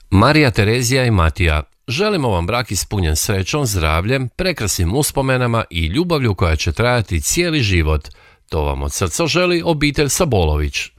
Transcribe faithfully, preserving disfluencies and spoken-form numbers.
Marija Terezija i Matija, želimo vam brak ispunjen srećom, zdravljem, prekrasnim uspomenama i ljubavlju koja će trajati cijeli život. To vam od srca želi obitelj Sabolović.